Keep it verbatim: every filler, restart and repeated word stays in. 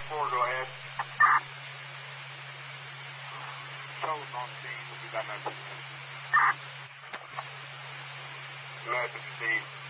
four, go ahead. Total on scene, we got nothing. Nothing, Steve.